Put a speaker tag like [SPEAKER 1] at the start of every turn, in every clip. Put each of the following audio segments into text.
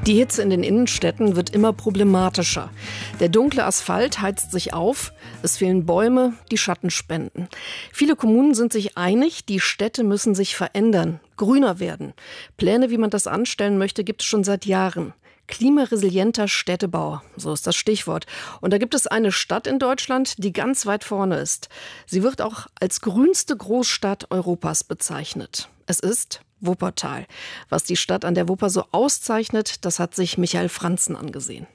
[SPEAKER 1] Die Hitze in den Innenstädten wird immer problematischer. Der dunkle Asphalt heizt sich auf, es fehlen Bäume, die Schatten spenden. Viele Kommunen sind sich einig, die Städte müssen sich verändern, grüner werden. Pläne, wie man das anstellen möchte, gibt es schon seit Jahren. Klimaresilienter Städtebau, so ist das Stichwort. Und da gibt es eine Stadt in Deutschland, die ganz weit vorne ist. Sie wird auch als grünste Großstadt Europas bezeichnet. Es ist Wuppertal. Was die Stadt an der Wupper so auszeichnet, das hat sich Michael Franzen angesehen.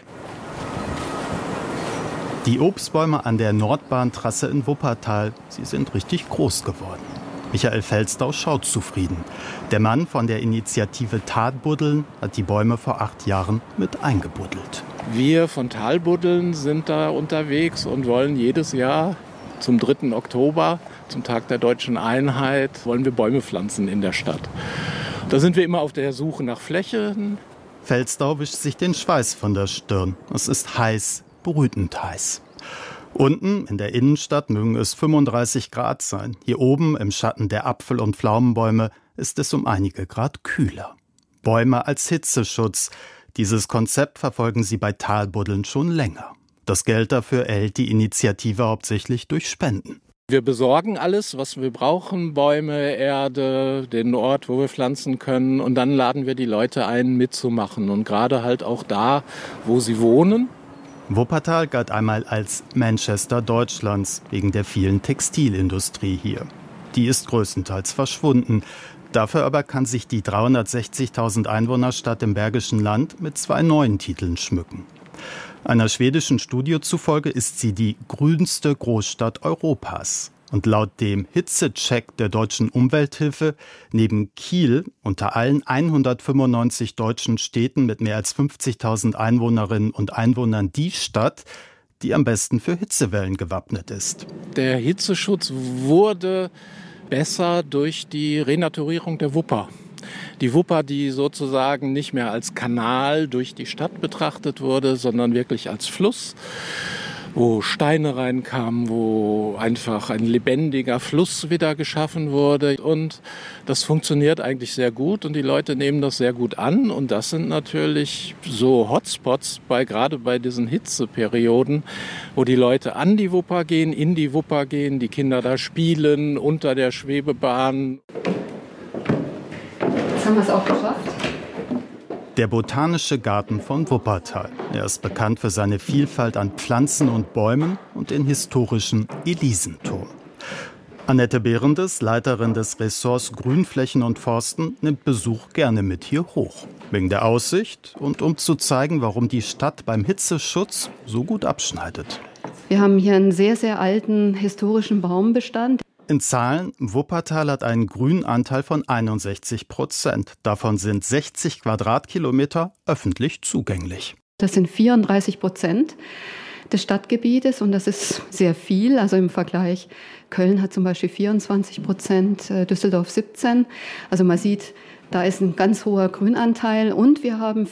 [SPEAKER 2] Die Obstbäume an der Nordbahntrasse in Wuppertal, sie sind richtig groß geworden. Michael Felstau schaut zufrieden. Der Mann von der Initiative Talbuddeln hat die Bäume vor 8 Jahren mit eingebuddelt.
[SPEAKER 3] Wir von Talbuddeln sind da unterwegs und wollen jedes Jahr zum 3. Oktober, zum Tag der Deutschen Einheit, wollen wir Bäume pflanzen in der Stadt. Da sind wir immer auf der Suche nach Flächen.
[SPEAKER 2] Felstau wischt sich den Schweiß von der Stirn. Es ist heiß, brütend heiß. Unten in der Innenstadt mögen es 35 Grad sein. Hier oben im Schatten der Apfel- und Pflaumenbäume ist es um einige Grad kühler. Bäume als Hitzeschutz. Dieses Konzept verfolgen sie bei Talbuddeln schon länger. Das Geld dafür erhält die Initiative hauptsächlich durch Spenden.
[SPEAKER 3] Wir besorgen alles, was wir brauchen, Bäume, Erde, den Ort, wo wir pflanzen können. Und dann laden wir die Leute ein, mitzumachen. Und gerade halt auch da, wo sie wohnen.
[SPEAKER 2] Wuppertal galt einmal als Manchester Deutschlands wegen der vielen Textilindustrie hier. Die ist größtenteils verschwunden. Dafür aber kann sich die 360.000 Einwohnerstadt im Bergischen Land mit 2 neuen Titeln schmücken. Einer schwedischen Studie zufolge ist sie die grünste Großstadt Europas. Und laut dem Hitzecheck der Deutschen Umwelthilfe neben Kiel unter allen 195 deutschen Städten mit mehr als 50.000 Einwohnerinnen und Einwohnern die Stadt, die am besten für Hitzewellen gewappnet ist.
[SPEAKER 3] Der Hitzeschutz wurde besser durch die Renaturierung der Wupper. Die Wupper, die sozusagen nicht mehr als Kanal durch die Stadt betrachtet wurde, sondern wirklich als Fluss, wo Steine reinkamen, wo einfach ein lebendiger Fluss wieder geschaffen wurde. Und das funktioniert eigentlich sehr gut und die Leute nehmen das sehr gut an. Und das sind natürlich so Hotspots, gerade bei diesen Hitzeperioden, wo die Leute an die Wupper gehen, in die Wupper gehen, die Kinder da spielen, unter der Schwebebahn.
[SPEAKER 4] Jetzt haben wir es auch geschafft.
[SPEAKER 2] Der Botanische Garten von Wuppertal. Er ist bekannt für seine Vielfalt an Pflanzen und Bäumen und den historischen Elisenturm. Annette Behrendes, Leiterin des Ressorts Grünflächen und Forsten, nimmt Besuch gerne mit hier hoch. Wegen der Aussicht und um zu zeigen, warum die Stadt beim Hitzeschutz so gut abschneidet.
[SPEAKER 4] Wir haben hier einen sehr, sehr alten historischen Baumbestand.
[SPEAKER 2] In Zahlen, Wuppertal hat einen Grünanteil von 61%. Davon sind 60 Quadratkilometer öffentlich zugänglich.
[SPEAKER 4] Das sind 34% des Stadtgebietes und das ist sehr viel. Also im Vergleich, Köln hat zum Beispiel 24%, Düsseldorf 17%. Also man sieht, da ist ein ganz hoher Grünanteil und wir haben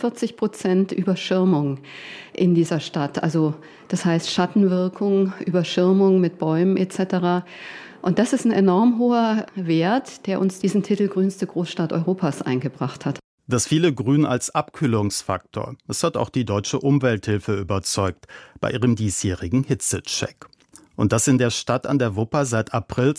[SPEAKER 4] 45% Überschirmung in dieser Stadt. Also das heißt Schattenwirkung, Überschirmung mit Bäumen etc. Und das ist ein enorm hoher Wert, der uns diesen Titel grünste Großstadt Europas eingebracht hat.
[SPEAKER 2] Das viele Grün als Abkühlungsfaktor. Das hat auch die Deutsche Umwelthilfe überzeugt bei ihrem diesjährigen Hitzecheck. Und dass in der Stadt an der Wupper seit April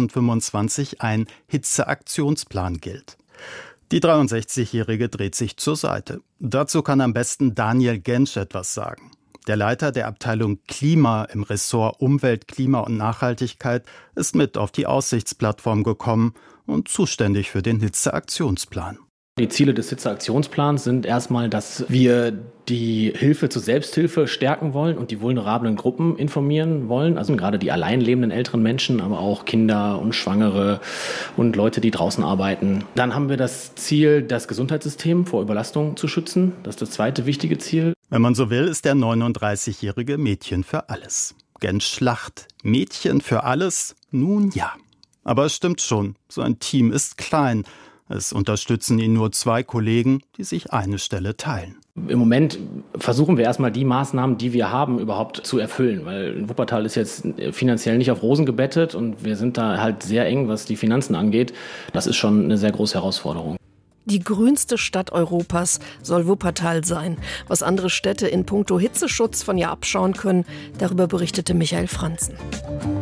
[SPEAKER 2] 2025 ein Hitzeaktionsplan gilt. Die 63-Jährige dreht sich zur Seite. Dazu kann am besten Daniel Gensch etwas sagen. Der Leiter der Abteilung Klima im Ressort Umwelt, Klima und Nachhaltigkeit ist mit auf die Aussichtsplattform gekommen und zuständig für den Hitzeaktionsplan.
[SPEAKER 5] Die Ziele des Hitzeaktionsplans sind erstmal, dass wir die Hilfe zur Selbsthilfe stärken wollen und die vulnerablen Gruppen informieren wollen. Also gerade die allein lebenden älteren Menschen, aber auch Kinder und Schwangere und Leute, die draußen arbeiten. Dann haben wir das Ziel, das Gesundheitssystem vor Überlastung zu schützen. Das ist das zweite wichtige Ziel.
[SPEAKER 2] Wenn man so will, ist der 39-jährige Mädchen für alles. Gensch lacht. Mädchen für alles? Nun ja. Aber es stimmt schon, so ein Team ist klein. Es unterstützen ihn nur 2 Kollegen, die sich eine Stelle teilen.
[SPEAKER 5] Im Moment versuchen wir erstmal die Maßnahmen, die wir haben, überhaupt zu erfüllen. Weil Wuppertal ist jetzt finanziell nicht auf Rosen gebettet und wir sind da halt sehr eng, was die Finanzen angeht. Das ist schon eine sehr große Herausforderung.
[SPEAKER 1] Die grünste Stadt Europas soll Wuppertal sein. Was andere Städte in puncto Hitzeschutz von ihr abschauen können, darüber berichtete Michael Franzen.